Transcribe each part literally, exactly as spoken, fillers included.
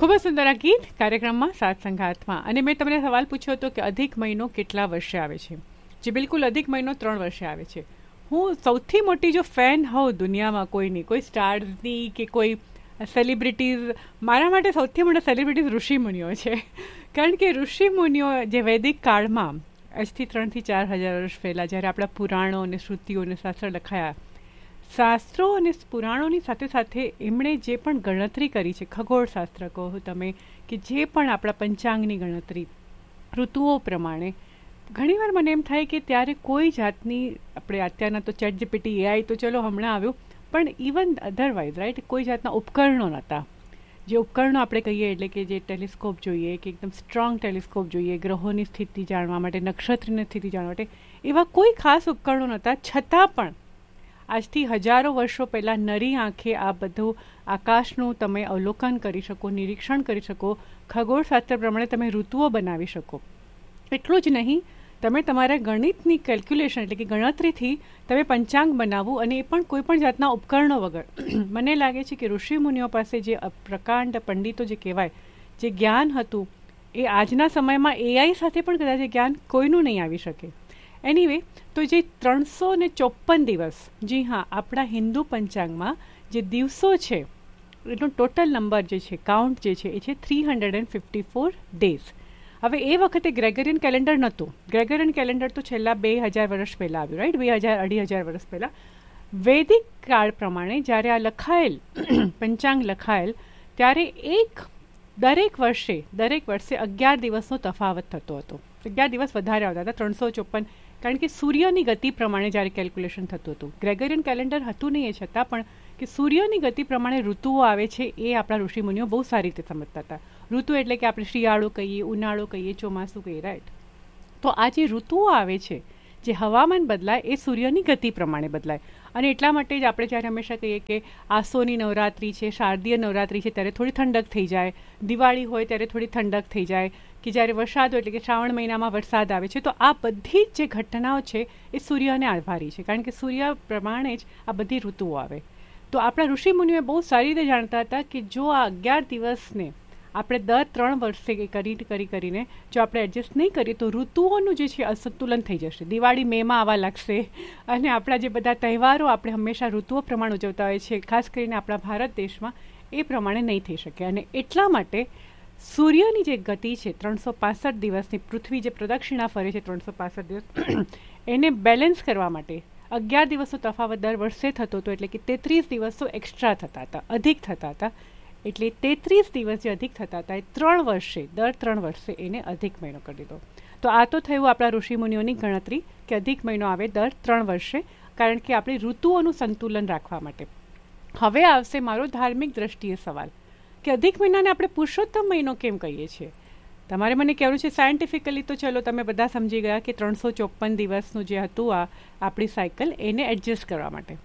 ખૂબ જ સુંદર આ ગીત કાર્યક્રમમાં સાત સંઘાતમાં. અને મેં તમને સવાલ પૂછ્યો હતો કે અધિક મહિનો કેટલા વર્ષે આવે છે. જે બિલકુલ અધિક મહિનો ત્રણ વર્ષે આવે છે. હું સૌથી મોટી જો ફેન હોઉં દુનિયામાં કોઈની, કોઈ સ્ટાર્સની કે કોઈ સેલિબ્રિટીઝ, મારા માટે સૌથી મોટા સેલિબ્રિટીઝ ઋષિમુનિઓ છે. કારણ કે ઋષિમુનિઓ જે વૈદિક કાળમાં આજથી ત્રણથી ચાર હજાર વર્ષ પહેલાં જ્યારે આપણા પુરાણો અને શ્રુતિઓ અને શાસ્ત્ર લખાયા, શાસ્ત્રો અને પુરાણોની સાથે સાથે એમણે જે પણ ગણતરી કરી છે, ખગોળશાસ્ત્ર કહો તમે કે જે પણ આપણા પંચાંગની ગણતરી ઋતુઓ પ્રમાણે, ઘણીવાર મને એમ થાય કે ત્યારે કોઈ જાતની, આપણે અત્યારના તો ચેટ જીપીટી એઆઈ તો ચલો હમણાં આવ્યું, પણ ઇવન અધરવાઇઝ રાઈટ કોઈ જાતના ઉપકરણો નહોતા. જે ઉપકરણો આપણે કહીએ એટલે કે જે ટેલિસ્કોપ જોઈએ કે એકદમ સ્ટ્રોંગ ટેલિસ્કોપ જોઈએ ગ્રહોની સ્થિતિ જાણવા માટે, નક્ષત્રની સ્થિતિ જાણવા માટે, એવા કોઈ ખાસ ઉપકરણો નહોતા. છતાં પણ આજથી હજારો વર્ષો પહેલાં નરી આંખે આ બધું આકાશનું તમે અવલોકન કરી શકો, નિરીક્ષણ કરી શકો, ખગોળશાસ્ત્ર પ્રમાણે તમે ઋતુઓ બનાવી શકો. એટલું જ નહીં, તમે તમારા ગણિતની કેલ્ક્યુલેશન એટલે કે ગણતરીથી તમે પંચાંગ બનાવવું, અને એ પણ કોઈ પણ જાતના ઉપકરણો વગર. મને લાગે છે કે ઋષિમુનિઓ પાસે જે પ્રકાંડ પંડિતો જે કહેવાય, જે જ્ઞાન હતું, એ આજના સમયમાં એઆઈ સાથે પણ કદાચ એ જ્ઞાન કોઈનું નહીં આવી શકે. એનીવે, તો જે ત્રણસો ને ચોપન દિવસ, જી હા, આપણા હિન્દુ પંચાંગમાં જે દિવસો છે એનો ટોટલ નંબર જે છે, કાઉન્ટ જે છે, એ છે three hundred and fifty four days. હવે એ વખતે ગ્રેગરિયન કેલેન્ડર નહોતું. ગ્રેગરિયન કેલેન્ડર તો છેલ્લા બે હજાર વર્ષ પહેલાં આવ્યું, રાઈટ, બે હજાર અઢી હજાર વર્ષ પહેલાં. વૈદિક કાળ પ્રમાણે જ્યારે આ લખાયેલ પંચાંગ લખાયેલ, ત્યારે એક દરેક વર્ષે દરેક વર્ષે અગિયાર દિવસનો તફાવત થતો હતો. અગિયાર દિવસ વધારે આવતા હતા, ત્રણસો ચોપન, કારણ કે સૂર્યની ગતિ પ્રમાણે જ્યારે કેલ્ક્યુલેશન થતું હતું. ગ્રેગરિયન કેલેન્ડર હતું નહીં, એ છતાં પણ કે સૂર્યની ગતિ પ્રમાણે ઋતુઓ આવે છે એ આપણા ઋષિમુનિઓ બહુ સારી રીતે સમજતા હતા. ઋતુ એટલે કે આપણે શિયાળો કહીએ, ઉનાળો કહીએ, ચોમાસું કહીએ, રાઈટ. તો આ જે ઋતુઓ આવે છે, જે હવામાન બદલાય, એ સૂર્યની ગતિ પ્રમાણે બદલાય. અને એટલા માટે જ આપણે જ્યારે હંમેશા કહીએ કે આસોની નવરાત્રિ છે, શારદીય નવરાત્રિ છે, ત્યારે થોડી ઠંડક થઈ જાય, દિવાળી હોય ત્યારે થોડી ઠંડક થઈ જાય, કે જ્યારે વરસાદ હોય એટલે કે શ્રાવણ મહિનામાં વરસાદ આવે છે. તો આ બધી જ જે ઘટનાઓ છે એ સૂર્યને આભારી છે, કારણ કે સૂર્ય પ્રમાણે જ આ બધી ઋતુઓ આવે. તો આપણા ઋષિમુનિઓએ બહુ સારી રીતે જાણતા હતા કે જો આ અગિયાર દિવસને આપણે દર ત્રણ વર્ષે કરી કરી કરીને જો આપણે એડજસ્ટ નહીં કરીએ તો ઋતુઓનું જે છે અસંતુલન થઈ જશે. દિવાળી મેમાં આવવા લાગશે, અને આપણા જે બધા તહેવારો આપણે હંમેશા ઋતુઓ પ્રમાણે ઉજવતા હોય છે, ખાસ કરીને આપણા ભારત દેશમાં, એ પ્રમાણે નહીં થઈ શકે. અને એટલા માટે સૂર્યની જે ગતિ છે ત્રણસો પાસઠ દિવસની, પૃથ્વી જે પ્રદક્ષિણા ફરે છે ત્રણસો પાસઠ દિવસ, એને બેલેન્સ કરવા માટે અગિયાર દિવસનો તફાવત દર વર્ષે થતો હતો, એટલે કે તેત્રીસ દિવસો એક્સ્ટ્રા થતા હતા, અધિક થતા હતા. એટલે તેત્રીસ દિવસ જે અધિક થતા હતા એ ત્રણ વર્ષે દર ત્રણ વર્ષે એને અધિક મહિનો કરી દીધો. તો આ તો થયું આપણા ઋષિમુનિઓની ગણતરી કે અધિક મહિનો આવે દર ત્રણ વર્ષે, કારણ કે આપણી ઋતુઓનું સંતુલન રાખવા માટે. હવે આવશે મારો ધાર્મિક દ્રષ્ટિએ સવાલ કે અધિક મહિનાને આપણે પુરુષોત્તમ મહિનો કેમ કહીએ છીએ. તમારે મને કહેવું છે સાયન્ટિફિકલી તો ચલો તમે બધા સમજી ગયા કે ત્રણસો ચોપન દિવસનું જે હતું આ આપણી સાયકલ, એને એડજસ્ટ કરવા માટે.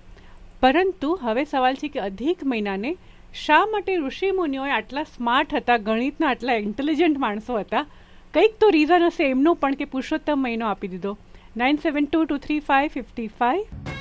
પરંતુ હવે સવાલ છે કે અધિક મહિનાને શા માટે ઋષિમુનિઓએ આટલા સ્માર્ટ હતા, ગણિતના આટલા ઇન્ટેલિજન્ટ માણસો હતા, કંઈક તો રીઝન હશે એમનું પણ કે પુરુષોત્તમ મહિનો આપી દીધો. Nine seven two two three five fifty five